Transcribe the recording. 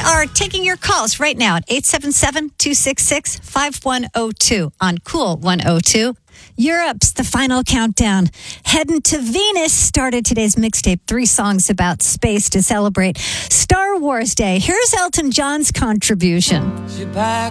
are taking your calls right now at 877-266-5102 on Cool 102. Europe's the final countdown. Heading to Venus started today's mixtape. 3 songs about space to celebrate Star Wars Day. Here's Elton John's contribution. She packed